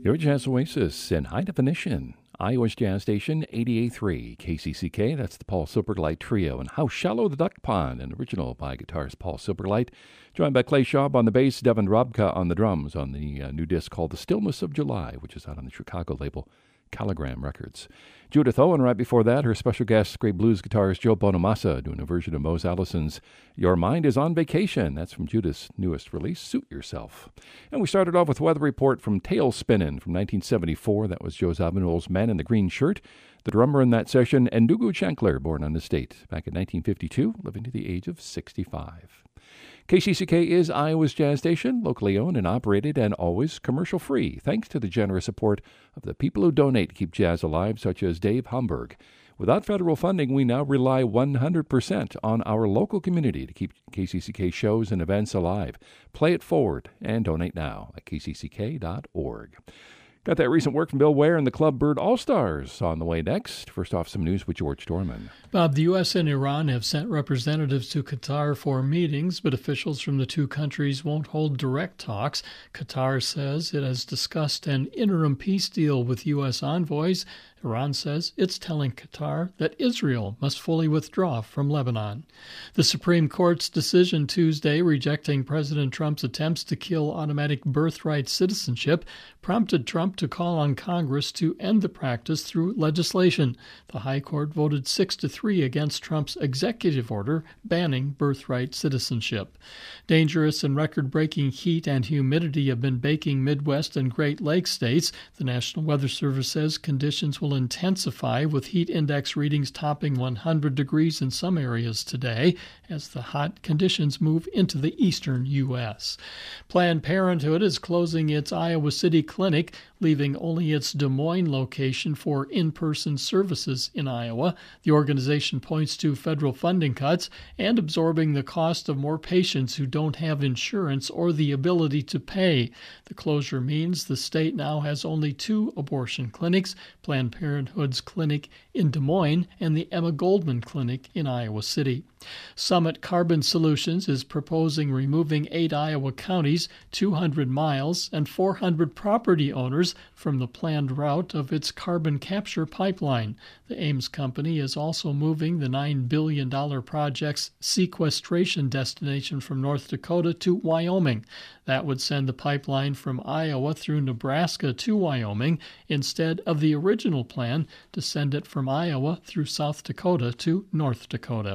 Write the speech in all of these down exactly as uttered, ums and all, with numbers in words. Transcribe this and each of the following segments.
Your Jazz Oasis in high definition. Iowa's Jazz Station, eighty-eight point three K C C K. That's the Paul Silbergleit Trio. And How Shallow the Duck Pond, an original by guitarist Paul Silbergleit. Joined by Clay Schaub on the bass, Devin Robka on the drums on the uh, new disc called The Stillness of July, which is out on the Chicago label Caligram Records. Judith Owen, right before that, her special guest, great blues guitarist Joe Bonamassa, doing a version of Mose Allison's Your Mind is on Vacation. That's from Judith's newest release, Suit Yourself. And we started off with Weather Report from Tail Spinnin' from nineteen seventy-four. That was Joe Zawinul's Man in the Green Shirt. The drummer in that session, Ndugu Chancellor, born on this date back in nineteen fifty-two, living to the age of sixty-five. K C C K is Iowa's jazz station, locally owned and operated and always commercial-free, thanks to the generous support of the people who donate to keep jazz alive, such as Dave Homburg. Without federal funding, we now rely one hundred percent on our local community to keep K C C K shows and events alive. Play it forward and donate now at k c c k dot org. Got that recent work from Bill Ware and the Club Bird All-Stars on the way next. First off, some news with George Dorman. Bob, the U S and Iran have sent representatives to Qatar for meetings, but officials from the two countries won't hold direct talks. Qatar says it has discussed an interim peace deal with U S envoys. Iran says it's telling Qatar that Israel must fully withdraw from Lebanon. The Supreme Court's decision Tuesday rejecting President Trump's attempts to kill automatic birthright citizenship prompted Trump to call on Congress to end the practice through legislation. The High Court voted six to three against Trump's executive order banning birthright citizenship. Dangerous and record-breaking heat and humidity have been baking Midwest and Great Lakes states. The National Weather Service says conditions will intensify, with heat index readings topping one hundred degrees in some areas today as the hot conditions move into the eastern U S. Planned Parenthood is closing its Iowa City clinic, leaving only its Des Moines location for in-person services in Iowa. The organization points to federal funding cuts and absorbing the cost of more patients who don't have insurance or the ability to pay. The closure means the state now has only two abortion clinics, Planned Parenthood's clinic in Des Moines and the Emma Goldman Clinic in Iowa City. Summit Carbon Solutions is proposing removing eight Iowa counties, two hundred miles, and four hundred property owners from the planned route of its carbon capture pipeline. The Ames company is also moving the nine billion dollars project's sequestration destination from North Dakota to Wyoming. That would send the pipeline from Iowa through Nebraska to Wyoming instead of the original plan to send it from Iowa through South Dakota to North Dakota.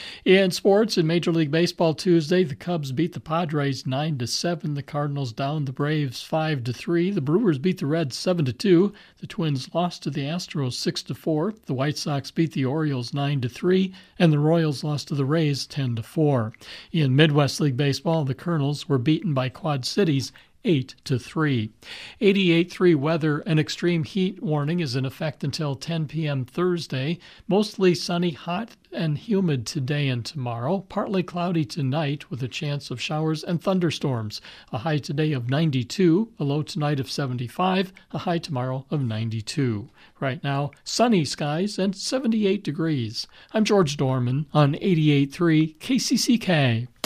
In sports, in Major League Baseball Tuesday, the Cubs beat the Padres nine to seven. The Cardinals downed the Braves five to three. The Brewers beat the Reds seven to two. The Twins lost to the Astros six to four. The White Sox beat the Orioles nine to three, and the Royals lost to the Rays ten to four. In Midwest League Baseball, the Colonels were beaten by Quad Cities eight to three. eighty-eight point three weather. An extreme heat warning is in effect until ten p.m. Thursday. Mostly sunny, hot, and humid today and tomorrow. Partly cloudy tonight with a chance of showers and thunderstorms. A high today of ninety-two, a low tonight of seventy-five, a high tomorrow of ninety-two. Right now, sunny skies and seventy-eight degrees. I'm George Dorman on eighty-eight point three K C C K.